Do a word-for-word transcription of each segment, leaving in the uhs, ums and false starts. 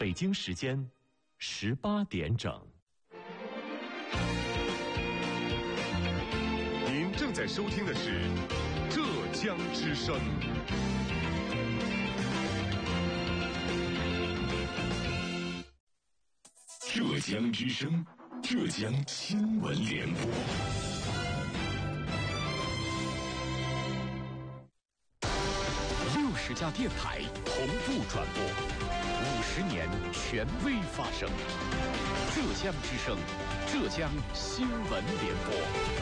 北京时间十八点整。 您正在收听的是浙江之声。浙江之声，浙江新闻联播。 六十家电台同步转播，五十年权威发声。浙江之声，浙江新闻联播。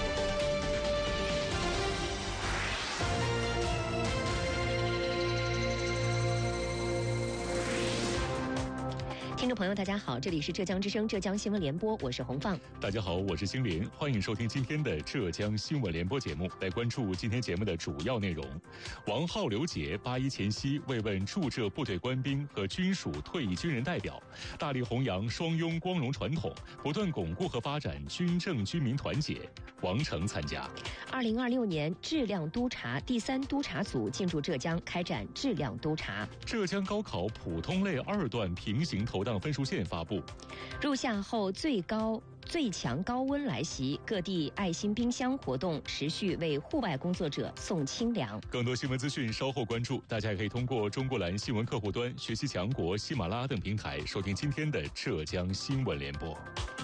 听众朋友大家好，这里是浙江之声浙江新闻联播，我是洪放。 大家好，我是星林，欢迎收听今天的浙江新闻联播节目。来关注今天节目的主要内容。王浩、刘杰八一前夕慰问驻浙部队官兵和军属退役军人代表，大力弘扬双拥光荣传统，不断巩固和发展军政军民团结。王成参加。 二零二六年质量督查第三督查组进驻浙江开展质量督查。 浙江高考普通类二段平行投档分数线发布。 入夏后最高最强高温来袭，各地爱心冰箱活动持续为户外工作者送清凉。 更多新闻资讯稍后关注，大家也可以通过中国蓝新闻客户端、学习强国、喜马拉雅等平台收听今天的浙江新闻联播。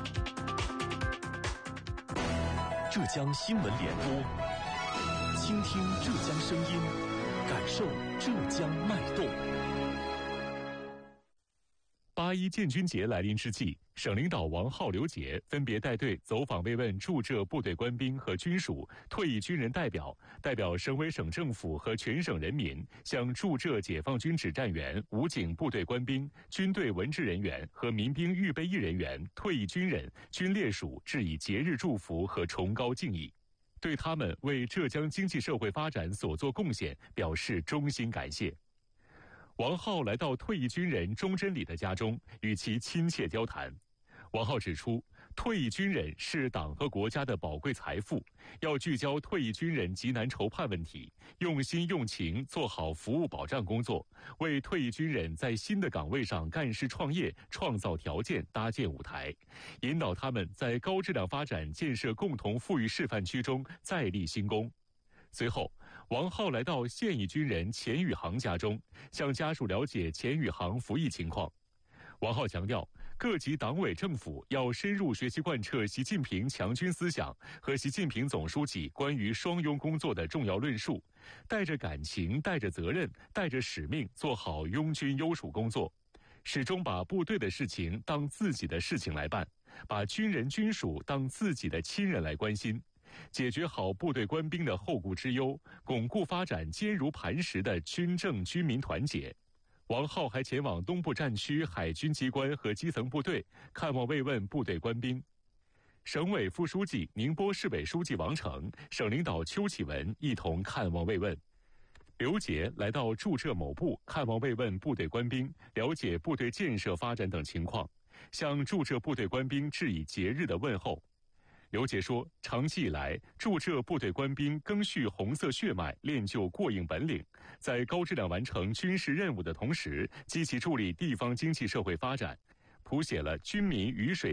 浙江新闻联播，倾听浙江声音，感受浙江脉动。 八一建军节来临之际，省领导王浩、刘杰分别带队走访慰问驻浙部队官兵和军属退役军人代表，代表省委省政府和全省人民，向驻浙解放军指战员、武警部队官兵、军队文职人员和民兵预备役人员、退役军人、军烈属致以节日祝福和崇高敬意，对他们为浙江经济社会发展所作贡献表示衷心感谢。王浩来到退役军人钟真理的家中，与其亲切交谈。王浩指出，退役军人是党和国家的宝贵财富，要聚焦退役军人急难愁盼问题，用心用情做好服务保障工作，为退役军人在新的岗位上干事创业创造条件、搭建舞台，引导他们在高质量发展建设共同富裕示范区中再立新功。随后，王浩来到现役军人钱宇航家中，向家属了解钱宇航服役情况。王浩强调，各级党委政府要深入学习贯彻习近平强军思想和习近平总书记关于双拥工作的重要论述，带着感情、带着责任、带着使命做好拥军优属工作，始终把部队的事情当自己的事情来办，把军人军属当自己的亲人来关心，解决好部队官兵的后顾之忧，巩固发展坚如磐石的军政军民团结。王浩还前往东部战区海军机关和基层部队看望慰问部队官兵。省委副书记、宁波市委书记王成、省领导邱启文一同看望慰问。刘杰来到驻浙某部看望慰问部队官兵，了解部队建设发展等情况，向驻浙部队官兵致以节日的问候。刘杰说，长期以来，驻浙部队官兵赓续红色血脉，练就过硬本领，在高质量完成军事任务的同时，积极助力地方经济社会发展，谱写了军民鱼水